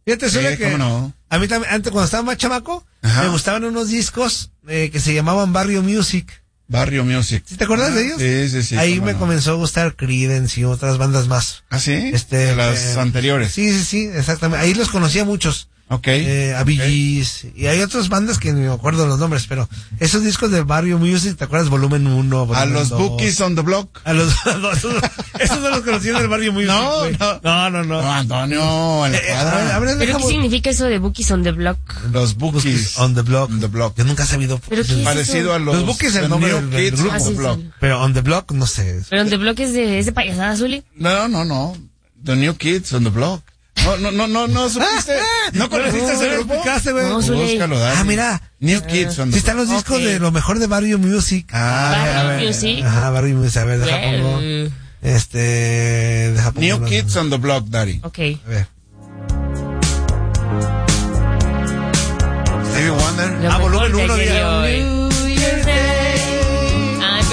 Fíjate, Zule, que no. a mí también, antes cuando estaba más chamaco, me gustaban unos discos que se llamaban Barrio Music. Barrio Music. ¿Sí te acuerdas de ellos? Sí. Ahí me comenzó a gustar Creedence y otras bandas más. ¿Ah, sí? De las anteriores. Sí, exactamente. Ahí los conocía muchos. Okay. A Bee Gees, y hay otras bandas que ni me acuerdo los nombres, pero esos discos de Barrio Music, ¿te acuerdas? Volumen 1, volumen A los 2. Bookies on the Block. Esos no los conocí en el Barrio Music. No, Antonio, ¿Pero qué significa eso de Bookies on the Block? Los Bookies on the Block. Yo nunca he sabido. ¿Pero qué es parecido eso? a los Bookies, el nombre del Kids grupo. on the Block. Pero on the Block, no sé. ¿Pero on the Block es de payasada, Zuli? No. The New Kids on the Block. No supiste. ¿No conociste ese grupo? No, Búscalo, dale. Mira. New Kids on the Block. Sí están los discos de lo mejor de Barrio Music. Barrio Music. Ajá, Barrio Music. A ver, deja pongo. Deja pongo. New Kids on the Block, Daddy. Ok. A ver. Stevie Wonder. Lo Volumen mejor 1, de día.